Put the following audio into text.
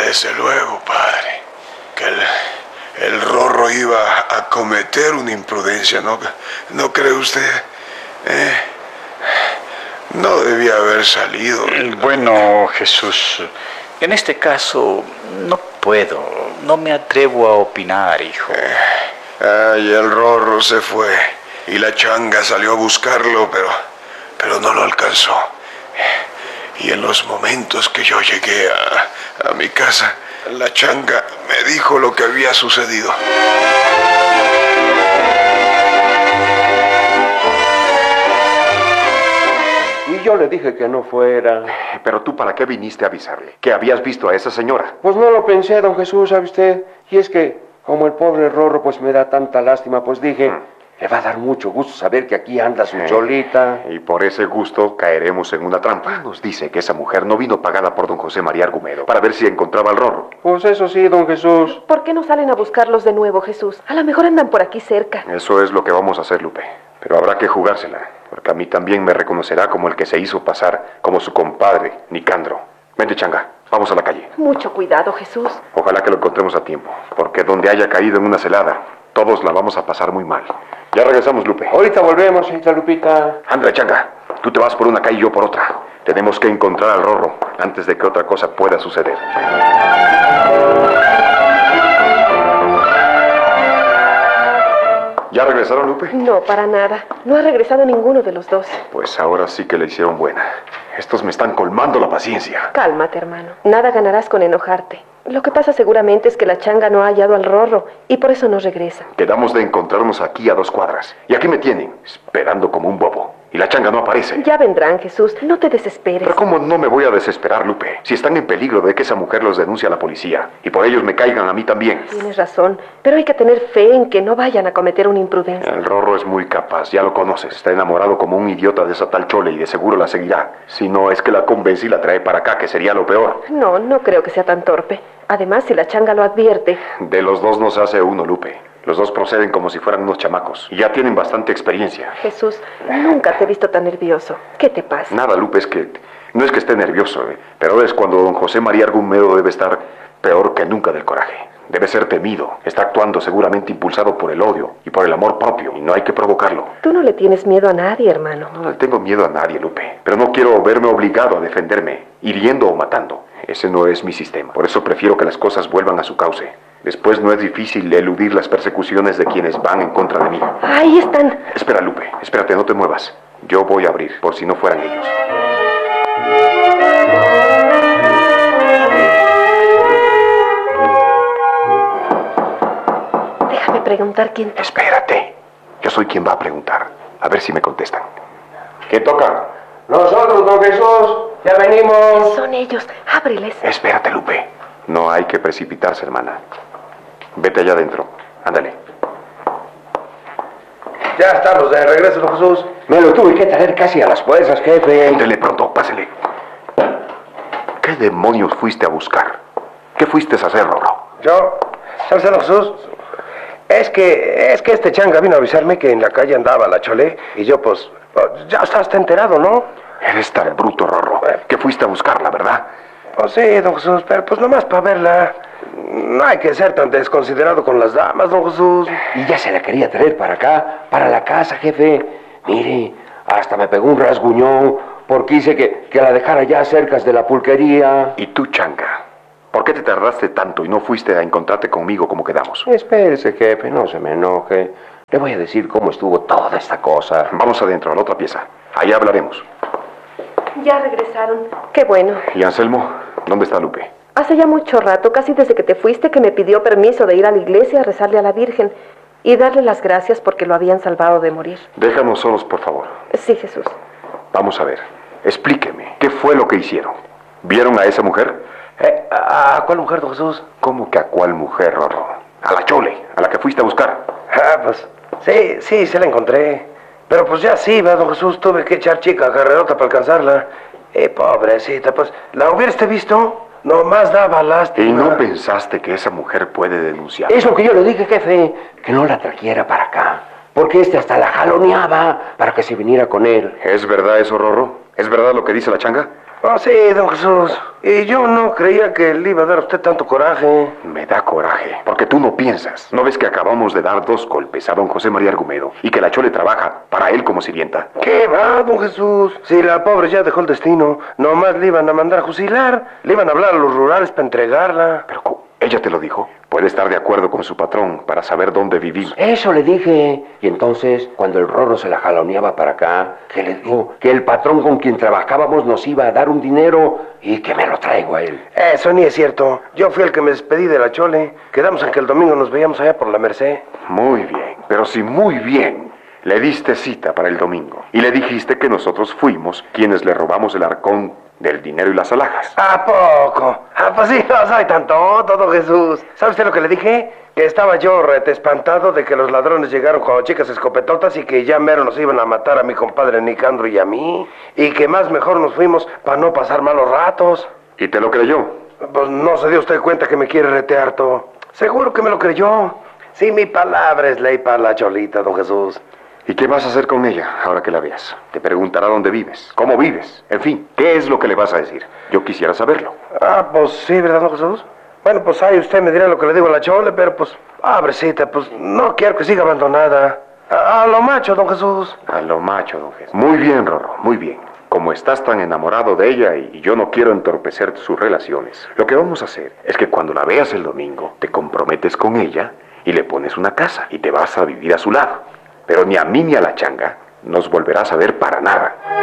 Desde luego, padre, que el Rorro iba a cometer una imprudencia, ¿no cree usted? No debía haber salido. Bueno, Jesús, en este caso no me atrevo a opinar, hijo. Ay, el Rorro se fue y la changa salió a buscarlo, pero no lo alcanzó. Y en los momentos que yo llegué a mi casa, la changa me dijo lo que había sucedido. Y yo le dije que no fuera. Pero tú, ¿para qué viniste a avisarle? ¿Que habías visto a esa señora? Pues no lo pensé, don Jesús, ¿sabe usted? Y es que, como el pobre Rorro pues me da tanta lástima, pues dije, le va a dar mucho gusto saber que aquí anda su cholita. Y por ese gusto caeremos en una trampa. Nos dice que esa mujer no vino pagada por don José María Argumedo para ver si encontraba al Rorro. Pues eso sí, don Jesús. ¿Por qué no salen a buscarlos de nuevo, Jesús? A lo mejor andan por aquí cerca. Eso es lo que vamos a hacer, Lupe. Pero habrá que jugársela, porque a mí también me reconocerá como el que se hizo pasar como su compadre, Nicandro. Vente, changa, vamos a la calle. Mucho cuidado, Jesús. Ojalá que lo encontremos a tiempo, porque donde haya caído en una celada, todos la vamos a pasar muy mal. Ya regresamos, Lupe. Ahorita volvemos, señorita Lupita. Ándale, changa, tú te vas por una calle y yo por otra. Tenemos que encontrar al Rorro antes de que otra cosa pueda suceder. ¿Ya regresaron, Lupe? No, para nada. No ha regresado ninguno de los dos. Pues ahora sí que le hicieron buena. Estos me están colmando la paciencia. Cálmate, hermano. Nada ganarás con enojarte. Lo que pasa seguramente es que la changa no ha hallado al Rorro y por eso no regresa. Quedamos de encontrarnos aquí a 2 cuadras. Y aquí me tienen, esperando como un bobo. Y la changa no aparece. Ya vendrán, Jesús. No te desesperes. Pero ¿cómo no me voy a desesperar, Lupe? Si están en peligro de que esa mujer los denuncie a la policía. Y por ellos me caigan a mí también. Tienes razón, pero hay que tener fe en que no vayan a cometer una imprudencia. El Rorro es muy capaz, ya lo conoces. Está enamorado como un idiota de esa tal Chole y de seguro la seguirá. Si no, es que la convence y la trae para acá, que sería lo peor. No creo que sea tan torpe. Además, si la changa lo advierte... De los dos no se hace uno, Lupe. Los dos proceden como si fueran unos chamacos. Y ya tienen bastante experiencia. Jesús, nunca te he visto tan nervioso. ¿Qué te pasa? Nada, Lupe, no es que esté nervioso, pero es cuando don José María Argumedo debe estar peor que nunca del coraje. Debe ser temido. Está actuando seguramente impulsado por el odio y por el amor propio. Y no hay que provocarlo. Tú no le tienes miedo a nadie, hermano. No le tengo miedo a nadie, Lupe. Pero no quiero verme obligado a defenderme, hiriendo o matando. Ese no es mi sistema. Por eso prefiero que las cosas vuelvan a su cauce. Después no es difícil eludir las persecuciones de quienes van en contra de mí. ¡Ahí están! Espera, Lupe. Espérate, no te muevas. Yo voy a abrir, por si no fueran ellos. Déjame preguntar quién... Espérate. Yo soy quien va a preguntar. A ver si me contestan. ¿Qué toca? Nosotros, don Jesús, ya venimos. Son ellos. Ábreles. Espérate, Lupe. No hay que precipitarse, hermana. Vete allá adentro. Ándale. Ya estamos de regreso, don Jesús. Me lo tuve que traer casi a las fuerzas, jefe. Ándale pronto, pásele. ¿Qué demonios fuiste a buscar? ¿Qué fuiste a hacer, Rorro? Yo, ¿sabes, don Jesús? Es que este changa vino a avisarme que en la calle andaba la Chole y yo, pues, ya estás enterado, ¿no? Eres tan bruto, Rorro, que fuiste a buscarla, ¿verdad? Pues sí, don Jesús, pero pues nomás para verla. No hay que ser tan desconsiderado con las damas, don Jesús. Y ya se la quería traer para acá, para la casa, jefe. Mire, hasta me pegó un rasguñón porque hice que la dejara ya cerca de la pulquería. ¿Y tú, changa? ¿Por qué te tardaste tanto y no fuiste a encontrarte conmigo como quedamos? Espérese, jefe, no se me enoje. Le voy a decir cómo estuvo toda esta cosa. Vamos adentro, a la otra pieza. Ahí hablaremos. Ya regresaron. Qué bueno. ¿Y Anselmo? ¿Dónde está Lupe? Hace ya mucho rato, casi desde que te fuiste, que me pidió permiso de ir a la iglesia a rezarle a la Virgen y darle las gracias porque lo habían salvado de morir. Déjanos solos, por favor. Sí, Jesús. Vamos a ver. Explíqueme. ¿Qué fue lo que hicieron? ¿Vieron a esa mujer? ¿A cuál mujer, don Jesús? ¿Cómo que a cuál mujer, Rorro? A la Chole, a la que fuiste a buscar. Pues, sí, se la encontré. Pero pues ya sí, ¿verdad, don Jesús? Tuve que echar chica carrerota para alcanzarla. Pobrecita, pues, ¿la hubieras visto? Nomás daba lástima. ¿Y no pensaste que esa mujer puede denunciar? Es lo que yo le dije, jefe, que no la trajera para acá. Porque hasta la jaloneaba para que se viniera con él. ¿Es verdad eso, Rorro? ¿Es verdad lo que dice la changa? Oh, sí, don Jesús. Y yo no creía que le iba a dar a usted tanto coraje. Me da coraje, porque tú no piensas. ¿No ves que acabamos de dar 2 golpes a don José María Argumedo y que la Chole trabaja para él como sirvienta? ¿Qué va, don Jesús? Si la pobre ya dejó el destino, nomás le iban a mandar a fusilar. Le iban a hablar a los rurales para entregarla. Pero ella te lo dijo. Puede estar de acuerdo con su patrón para saber dónde vivir. Eso le dije. Y entonces, cuando el Rorro se la jaloneaba para acá, que le dijo que el patrón con quien trabajábamos nos iba a dar un dinero y que me lo traigo a él. Eso ni es cierto. Yo fui el que me despedí de la Chole. Quedamos en que el domingo nos veíamos allá por la Merced. Muy bien, pero sí muy bien. Le diste cita para el domingo y le dijiste que nosotros fuimos quienes le robamos el arcón del dinero y las alhajas. ¿A poco? Ah, pues sí, no soy tan tonto, don Jesús. ¿Sabe usted lo que le dije? Que estaba yo rete espantado de que los ladrones llegaron con chicas escopetotas y que ya mero nos iban a matar a mi compadre Nicandro y a mí. Y que más mejor nos fuimos para no pasar malos ratos. ¿Y te lo creyó? Pues no se dio usted cuenta que me quiere rete harto. Seguro que me lo creyó. Sí, mi palabra es ley para la Cholita, don Jesús. ¿Y qué vas a hacer con ella ahora que la veas? Te preguntará dónde vives, cómo vives, en fin, ¿qué es lo que le vas a decir? Yo quisiera saberlo. Ah, pues sí, ¿verdad, don Jesús? Bueno, pues ahí usted me dirá lo que le digo a la Chole, pero pues, pobrecita, pues no quiero que siga abandonada. A lo macho, don Jesús. A lo macho, don Jesús. Muy bien, Rorro, muy bien. Como estás tan enamorado de ella y yo no quiero entorpecer sus relaciones, lo que vamos a hacer es que cuando la veas el domingo, te comprometes con ella y le pones una casa y te vas a vivir a su lado. Pero ni a mí ni a la changa nos volverás a ver para nada.